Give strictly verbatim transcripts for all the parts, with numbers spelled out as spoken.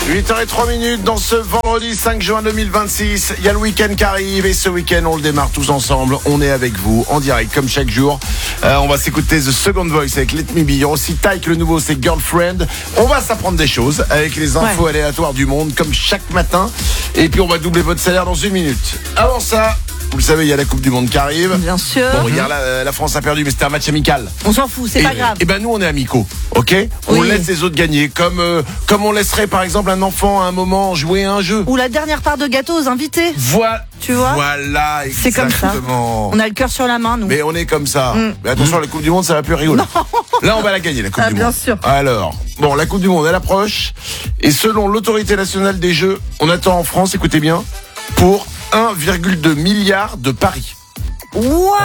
huit heures zéro trois dans ce vendredi cinq juin deux mille vingt-six. Il y a le week-end qui arrive et ce week-end on le démarre tous ensemble. On est avec vous en direct comme chaque jour. Euh, on va s'écouter The Second Voice avec Let Me Be. Il y aura aussi Tyke, le nouveau, c'est Girlfriend. On va s'apprendre des choses avec les infos ouais. aléatoires du monde comme chaque matin. Et puis on va doubler votre salaire dans une minute. Avant ça, vous le savez, il y a la Coupe du Monde qui arrive. Bien sûr. Bon, hier, la, la France a perdu, mais c'était un match amical. On s'en fout, c'est et, pas grave. Et ben nous, on est amicaux, ok ? On oui. laisse les autres gagner, comme euh, comme on laisserait par exemple un enfant à un moment jouer à un jeu. Ou la dernière part de gâteau aux invités. Voilà. Tu vois ? Voilà, exactement. C'est comme ça. On a le cœur sur la main, nous. Mais on est comme ça. Mm. Mais attention, mmh. la Coupe du Monde, ça va plus rigoler. Là, on va la gagner, la Coupe ah, du bien Monde. Sûr. Alors, bon, la Coupe du Monde, elle approche. Et selon l'autorité nationale des jeux, on attend en France, écoutez bien, pour un virgule deux milliard de paris. Waouh!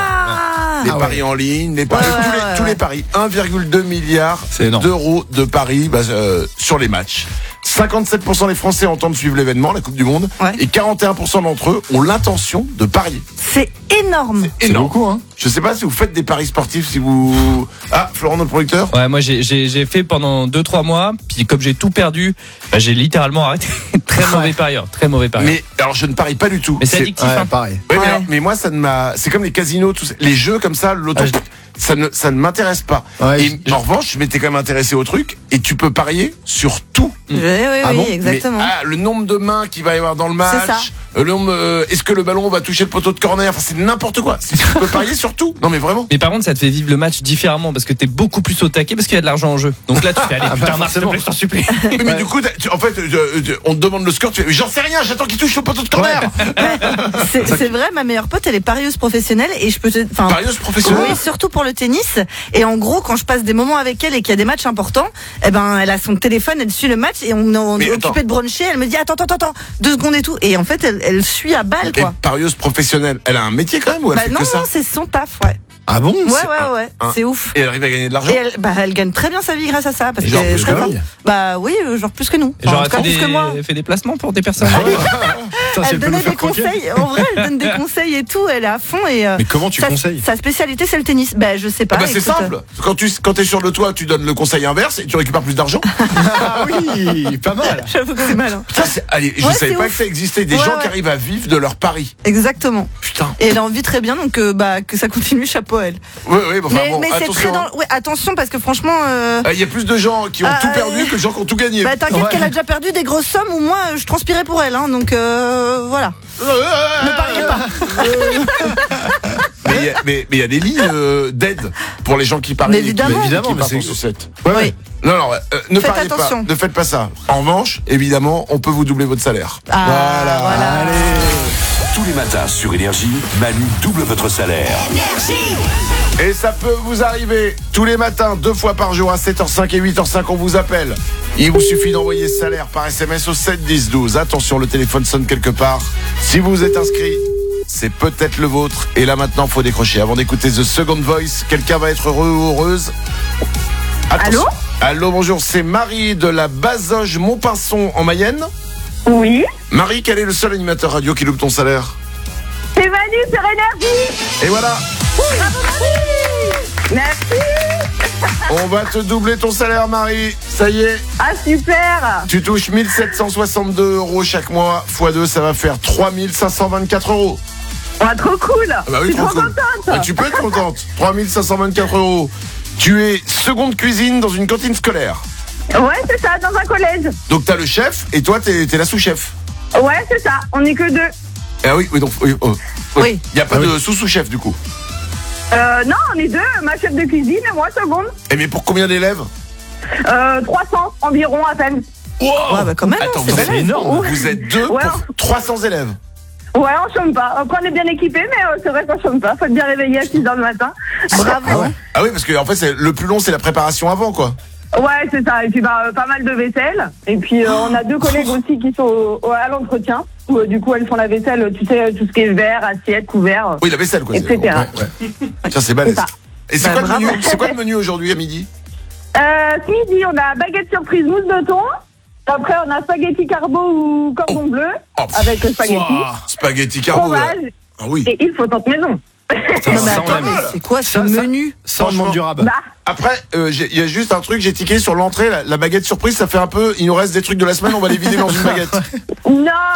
Les ah paris ouais. en ligne, les paris, ouais, tous, ouais, les, ouais. tous les paris. un virgule deux milliard d'euros de paris bah, euh, sur les matchs. cinquante-sept pour cent des Français entendent suivre l'événement, la Coupe du Monde, ouais. et quarante et un pour cent d'entre eux ont l'intention de parier. C'est énorme. C'est énorme. C'est beaucoup, hein. Je sais pas si vous faites des paris sportifs, si vous... Ah, Florent, notre producteur ? Ouais, moi j'ai, j'ai, j'ai fait pendant deux trois mois, puis comme j'ai tout perdu, bah, j'ai littéralement arrêté. Très mauvais parieur, très mauvais parieur. Mais alors je ne parie pas du tout. Mais c'est, c'est addictif, ouais, hein. Pareil. Ouais, ouais. Mais, alors, mais moi ça ne m'a... C'est comme les casinos, tous les jeux comme ça, l'auto... Ah, je... Ça ne, ça ne m'intéresse pas. Ouais, et je... en revanche, je m'étais quand même intéressé au truc, et tu peux parier sur tout. Oui, oui, ah oui, bon exactement. Mais, ah, le nombre de mains qu'il va y avoir dans le match. C'est ça. Le nombre, euh, est-ce que le ballon va toucher le poteau de corner? Enfin, c'est n'importe quoi. Tu peux parier sur tout. Non, mais vraiment. Mais par contre, ça te fait vivre le match différemment parce que t'es beaucoup plus au taquet parce qu'il y a de l'argent en jeu. Donc là, tu fais aller, putain, Marc, s'il te plaît, je t'en supplie. Mais, mais du coup, tu, en fait, je, je, on te demande le score, tu fais, j'en sais rien, j'attends qu'il touche le poteau de corner. Ouais. c'est, c'est vrai, ma meilleure pote, elle est parieuse professionnelle et je peux te, enfin. Parieuse professionnelle? Oui, surtout pour le tennis. Et en gros, quand je passe des moments avec elle et qu'il y a des matchs importants, eh ben, elle a son téléphone, elle suit le match et on, on est occupé de bruncher. Elle me dit, attends, attends, attends, deux secondes et tout. Et en fait, elle, elle suit à balle. Et parieuse professionnelle, elle a un métier quand même ou elle bah fait non, que ça? Non, c'est son taf, ouais. Ah bon? Ouais, ouais, ouais, un, c'est ouf. Et elle arrive à gagner de l'argent? Et elle, bah, elle gagne très bien sa vie grâce à ça. Parce genre qu'elle plus est très que forte. Bah oui, genre plus que nous. Enfin, genre, en elle fait, des, que moi. elle fait des placements pour des personnes. Ça, elle donnait des conseils. En vrai, elle donne des conseils et tout. Elle est à fond. Et, euh, mais comment tu sa, conseilles? Sa spécialité, c'est le tennis. Bah, je sais pas. Ah bah c'est écoute, simple. Quand tu quand t'es sur le toit, tu donnes le conseil inverse et tu récupères plus d'argent. Ah oui, pas mal. J'avoue que c'est malin. Putain, c'est, allez, je ouais, savais pas ouf. que ça existait. Des ouais, gens ouais. qui arrivent à vivre de leur pari. Exactement. Putain. Et elle en vit très bien, donc euh, bah que ça continue, chapeau à elle. Oui, oui, bah, enfin, mais, bon, mais c'est très dans... ouais, attention parce que franchement. Il euh... euh, y a plus de gens qui ont ah, tout perdu euh... que de gens qui ont tout gagné. Bah t'inquiète ouais. qu'elle a déjà perdu des grosses sommes ou moi je transpirais pour elle, hein, donc euh, voilà. Ne pariez pas. Mais il y a, mais, mais y a des lignes euh, d'aide pour les gens qui parient. Mais évidemment, qui, évidemment, qui mais partent c'est en sucette. Ouais, oui. Non, non, euh, ne Faites pariez attention. pas. Ne faites pas ça. En revanche, évidemment, on peut vous doubler votre salaire. Ah, voilà. voilà. Allez. Tous les matins sur Énergie, Manu double votre salaire. Énergie. Et ça peut vous arriver tous les matins, deux fois par jour à sept heures cinq et huit heures cinq, on vous appelle. Il vous suffit d'envoyer salaire par S M S au sept dix douze. Attention, le téléphone sonne quelque part. Si vous êtes inscrit, c'est peut-être le vôtre. Et là maintenant, faut décrocher. Avant d'écouter The Second Voice, quelqu'un va être heureux ou heureuse. Attention. Allô ? Allô, bonjour, c'est Marie de la Bazoge Montpinçon en Mayenne. Oui. Marie, quel est le seul animateur radio qui loupe ton salaire? C'est Manu sur Énergie. Et voilà. Bravo Marie. Merci. On va te doubler ton salaire, Marie. Ça y est. Ah super. Tu touches mille sept cent soixante-deux euros chaque mois. fois deux, ça va faire trois mille cinq cent vingt-quatre euros. Ah, trop cool. Ah bah oui, je suis trop trop cool. contente. Ah, tu peux être contente. trois mille cinq cent vingt-quatre euros. Tu es seconde cuisine dans une cantine scolaire. Ouais, c'est ça, dans un collège. Donc t'as le chef et toi t'es, t'es la sous-chef. Ouais, c'est ça. On est que deux. Ah oui, oui, donc oui. Oh, oui. Oui. Il n'y a pas ah de oui. sous-sous-chef du coup. Euh, non, on est deux. Ma chef de cuisine et moi seconde. Et mais pour combien d'élèves? Euh, trois cents environ à peine. Wow. Ouais, bah quand même. Attends, c'est vous, êtes, énorme. vous êtes deux Ouais, pour on- trois cents élèves. Ouais, on chôme pas. Après, on est bien équipés, mais euh, c'est vrai qu'on chôme pas. Faut être bien réveillé à six heures du matin. Bravo. Ah, ouais. Ah oui, parce que en fait, c'est, le plus long, c'est la préparation avant, quoi. Ouais, c'est ça. Et puis, bah, euh, pas mal de vaisselle. Et puis, euh, on a deux collègues aussi qui sont au- au- à l'entretien. Où, euh, du coup, elles font la vaisselle, tu sais, tout ce qui est verre, assiette, couvert. Oui, la vaisselle, quoi. et cetera. Ouais, ouais. Ça, c'est balèze. C'est ça. Et c'est, Bah, quoi le bravo. menu, c'est quoi le menu aujourd'hui à midi? Euh, ce midi, on a baguette surprise mousse de thon. Après, on a spaghetti carbo ou cordon Oh. bleu. Oh, avec le spaghetti. Wow. Spaghetti carbo. là. Fromage. Ah oui. Et il faut tente maison. Putain, Non, mais ça, on attends, aime. mais c'est quoi ce Ça, ça- menu? Sans le monde du rab. Bah, Après, euh, il y a juste un truc, j'ai tiqué sur l'entrée, la, la baguette surprise, ça fait un peu, il nous reste des trucs de la semaine, on va les vider dans une baguette. Non.